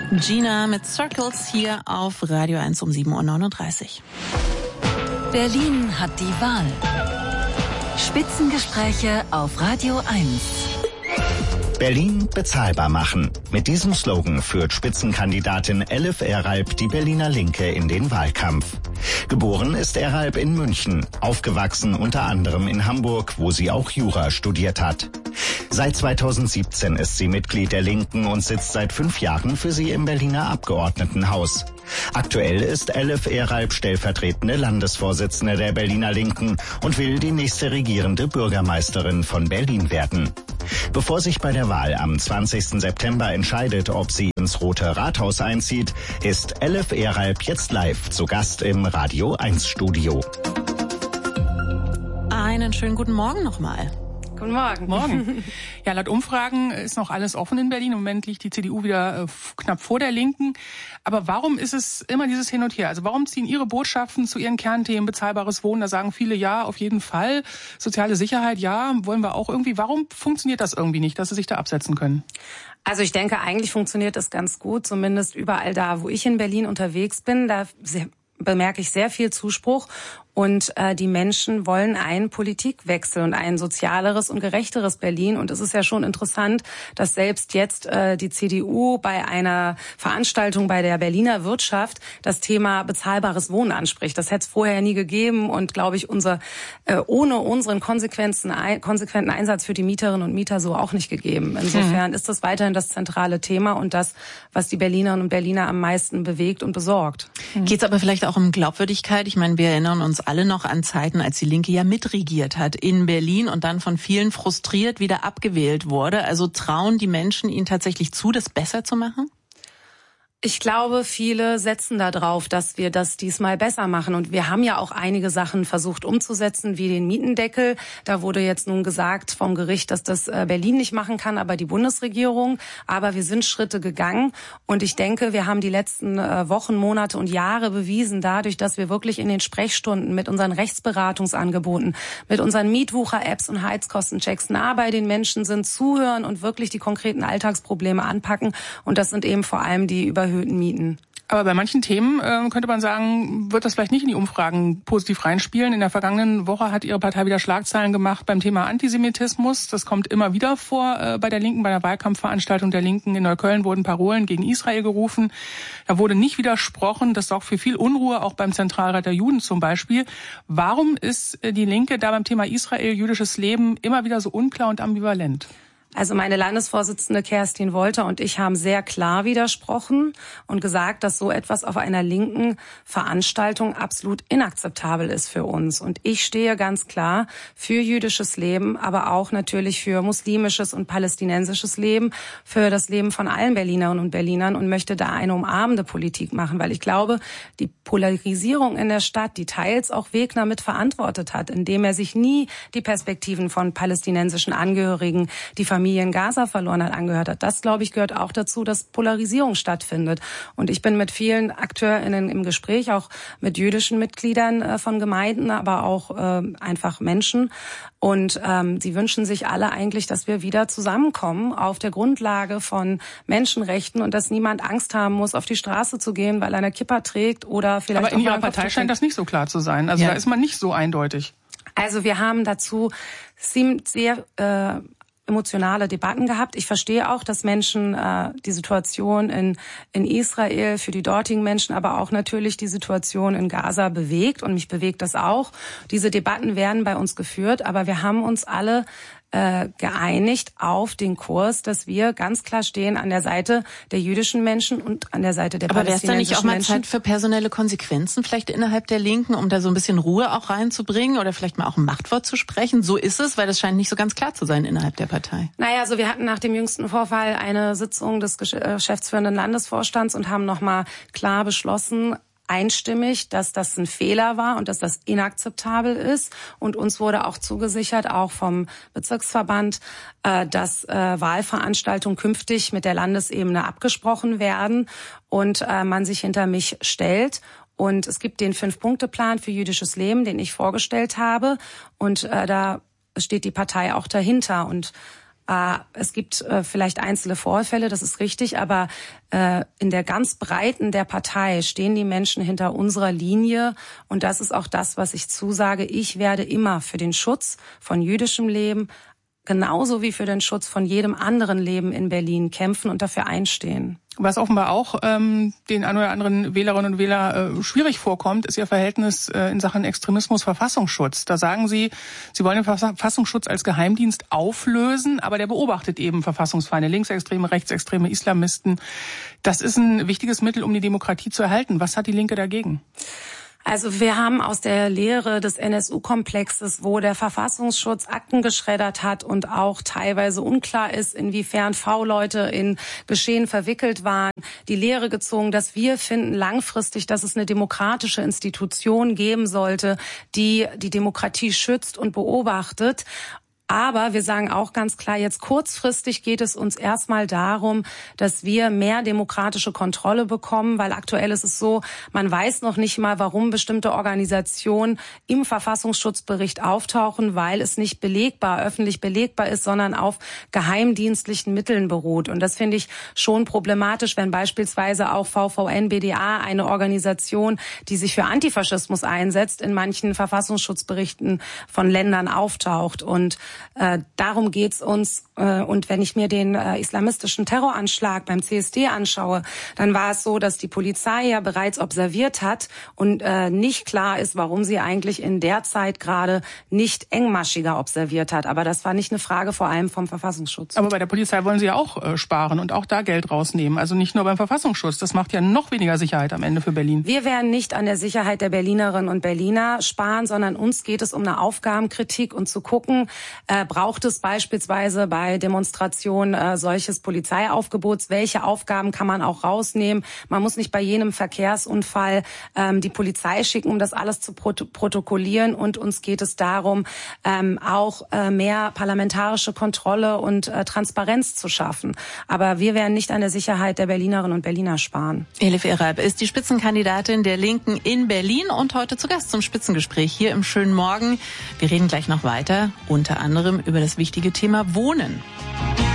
Gina mit Circles hier auf Radio 1 um 7.39 Uhr. Berlin hat die Wahl. Spitzengespräche auf Radio 1. Berlin bezahlbar machen. Mit diesem Slogan führt Spitzenkandidatin Elif Eralp die Berliner Linke in den Wahlkampf. Geboren ist Eralp in München, aufgewachsen unter anderem in Hamburg, wo sie auch Jura studiert hat. Seit 2017 ist sie Mitglied der Linken und sitzt seit 5 Jahren für sie im Berliner Abgeordnetenhaus. Aktuell ist Elif Eralp stellvertretende Landesvorsitzende der Berliner Linken und will die nächste regierende Bürgermeisterin von Berlin werden. Bevor sich bei der Wahl am 20. September entscheidet, ob sie ins Rote Rathaus einzieht, ist Elif Eralp jetzt live zu Gast im Radio 1 Studio. Einen schönen guten Morgen nochmal. Guten Morgen. Morgen. Ja, laut Umfragen ist noch alles offen in Berlin. Im Moment liegt die CDU wieder knapp vor der Linken. Aber warum ist es immer dieses Hin und Her? Also warum ziehen Ihre Botschaften zu Ihren Kernthemen bezahlbares Wohnen? Da sagen viele ja, auf jeden Fall. Soziale Sicherheit, ja, wollen wir auch irgendwie. Warum funktioniert das irgendwie nicht, dass Sie sich da absetzen können? Also ich denke, eigentlich funktioniert das ganz gut. Zumindest überall da, wo ich in Berlin unterwegs bin, da bemerke ich sehr viel Zuspruch. Und die Menschen wollen einen Politikwechsel und ein sozialeres und gerechteres Berlin. Und es ist ja schon interessant, dass selbst jetzt die CDU bei einer Veranstaltung bei der Berliner Wirtschaft das Thema bezahlbares Wohnen anspricht. Das hätte es vorher nie gegeben und, glaube ich, ohne unseren konsequenten Einsatz für die Mieterinnen und Mieter so auch nicht gegeben. Insofern ist das weiterhin das zentrale Thema und das, was die Berlinerinnen und Berliner am meisten bewegt und besorgt. Geht es aber vielleicht auch um Glaubwürdigkeit? Ich meine, wir erinnern uns alle noch an Zeiten, als die Linke ja mitregiert hat in Berlin und dann von vielen frustriert wieder abgewählt wurde. Also trauen die Menschen ihnen tatsächlich zu, das besser zu machen? Ich glaube, viele setzen da drauf, dass wir das diesmal besser machen. Und wir haben ja auch einige Sachen versucht umzusetzen, wie den Mietendeckel. Da wurde jetzt nun gesagt vom Gericht, dass das Berlin nicht machen kann, aber die Bundesregierung. Aber wir sind Schritte gegangen. Und ich denke, wir haben die letzten Wochen, Monate und Jahre bewiesen dadurch, dass wir wirklich in den Sprechstunden mit unseren Rechtsberatungsangeboten, mit unseren Mietwucher-Apps und Heizkostenchecks nah bei den Menschen sind, zuhören und wirklich die konkreten Alltagsprobleme anpacken. Und das sind eben vor allem die überhöhten Mieten. Aber bei manchen Themen könnte man sagen, wird das vielleicht nicht in die Umfragen positiv reinspielen. In der vergangenen Woche hat Ihre Partei wieder Schlagzeilen gemacht beim Thema Antisemitismus. Das kommt immer wieder vor bei der Linken. Bei der Wahlkampfveranstaltung der Linken in Neukölln wurden Parolen gegen Israel gerufen. Da wurde nicht widersprochen. Das sorgt für viel Unruhe, auch beim Zentralrat der Juden zum Beispiel. Warum ist die Linke da beim Thema Israel, jüdisches Leben immer wieder so unklar und ambivalent? Also meine Landesvorsitzende Kerstin Wolter und ich haben sehr klar widersprochen und gesagt, dass so etwas auf einer linken Veranstaltung absolut inakzeptabel ist für uns. Und ich stehe ganz klar für jüdisches Leben, aber auch natürlich für muslimisches und palästinensisches Leben, für das Leben von allen Berlinerinnen und Berlinern und möchte da eine umarmende Politik machen, weil ich glaube, die Polarisierung in der Stadt, die teils auch Wegner mit verantwortet hat, indem er sich nie die Perspektiven von palästinensischen Angehörigen, die Familie in Gaza verloren hat, angehört hat. Das, glaube ich, gehört auch dazu, dass Polarisierung stattfindet. Und ich bin mit vielen AkteurInnen im Gespräch, auch mit jüdischen Mitgliedern von Gemeinden, aber auch einfach Menschen. Und sie wünschen sich alle eigentlich, dass wir wieder zusammenkommen auf der Grundlage von Menschenrechten und dass niemand Angst haben muss, auf die Straße zu gehen, weil er eine Kippa trägt oder vielleicht aber in Ihrer Partei scheint das nicht so klar zu sein. Also ja. Da ist man nicht so eindeutig. Also wir haben dazu sehr emotionale Debatten gehabt. Ich verstehe auch, dass Menschen die Situation in Israel für die dortigen Menschen, aber auch natürlich die Situation in Gaza bewegt und mich bewegt das auch. Diese Debatten werden bei uns geführt, aber wir haben uns alle geeinigt auf den Kurs, dass wir ganz klar stehen an der Seite der jüdischen Menschen und an der Seite der palästinensischen Menschen. Aber wäre es da nicht auch mal Zeit für personelle Konsequenzen vielleicht innerhalb der Linken, um da so ein bisschen Ruhe auch reinzubringen oder vielleicht mal auch ein Machtwort zu sprechen? So ist es, weil das scheint nicht so ganz klar zu sein innerhalb der Partei. Naja, also wir hatten nach dem jüngsten Vorfall eine Sitzung des geschäftsführenden Landesvorstands und haben nochmal klar beschlossen, einstimmig, dass das ein Fehler war und dass das inakzeptabel ist. Und uns wurde auch zugesichert, auch vom Bezirksverband, dass Wahlveranstaltungen künftig mit der Landesebene abgesprochen werden und man sich hinter mich stellt. Und es gibt den 5-Punkte-Plan für jüdisches Leben, den ich vorgestellt habe. Und da steht die Partei auch dahinter. Und Es gibt vielleicht einzelne Vorfälle, das ist richtig, aber in der ganz Breiten der Partei stehen die Menschen hinter unserer Linie. Und das ist auch das, was ich zusage. Ich werde immer für den Schutz von jüdischem Leben, genauso wie für den Schutz von jedem anderen Leben in Berlin kämpfen und dafür einstehen. Was offenbar auch den ein oder anderen Wählerinnen und Wähler schwierig vorkommt, ist Ihr Verhältnis in Sachen Extremismus, Verfassungsschutz. Da sagen Sie, Sie wollen den Verfassungsschutz als Geheimdienst auflösen, aber der beobachtet eben Verfassungsfeinde, Linksextreme, Rechtsextreme, Islamisten. Das ist ein wichtiges Mittel, um die Demokratie zu erhalten. Was hat die Linke dagegen? Also wir haben aus der Lehre des NSU-Komplexes, wo der Verfassungsschutz Akten geschreddert hat und auch teilweise unklar ist, inwiefern V-Leute in Geschehen verwickelt waren, die Lehre gezogen, dass wir finden langfristig, dass es eine demokratische Institution geben sollte, die die Demokratie schützt und beobachtet. Aber wir sagen auch ganz klar, jetzt kurzfristig geht es uns erstmal darum, dass wir mehr demokratische Kontrolle bekommen, weil aktuell ist es so, man weiß noch nicht mal, warum bestimmte Organisationen im Verfassungsschutzbericht auftauchen, weil es nicht öffentlich belegbar ist, sondern auf geheimdienstlichen Mitteln beruht. Und das finde ich schon problematisch, wenn beispielsweise auch VVN-BDA, eine Organisation, die sich für Antifaschismus einsetzt, in manchen Verfassungsschutzberichten von Ländern auftaucht. Und darum geht's uns. Und wenn ich mir den islamistischen Terroranschlag beim CSD anschaue, dann war es so, dass die Polizei ja bereits observiert hat und nicht klar ist, warum sie eigentlich in der Zeit gerade nicht engmaschiger observiert hat. Aber das war nicht eine Frage vor allem vom Verfassungsschutz. Aber bei der Polizei wollen Sie ja auch sparen und auch da Geld rausnehmen. Also nicht nur beim Verfassungsschutz. Das macht ja noch weniger Sicherheit am Ende für Berlin. Wir werden nicht an der Sicherheit der Berlinerinnen und Berliner sparen, sondern uns geht es um eine Aufgabenkritik und zu gucken, braucht es beispielsweise bei Demonstrationen solches Polizeiaufgebots? Welche Aufgaben kann man auch rausnehmen? Man muss nicht bei jedem Verkehrsunfall die Polizei schicken, um das alles zu protokollieren. Und uns geht es darum, auch mehr parlamentarische Kontrolle und Transparenz zu schaffen. Aber wir werden nicht an der Sicherheit der Berlinerinnen und Berliner sparen. Elif Eralp ist die Spitzenkandidatin der Linken in Berlin und heute zu Gast zum Spitzengespräch hier im schönen Morgen. Wir reden gleich noch weiter, unter anderem über das wichtige Thema Wohnen.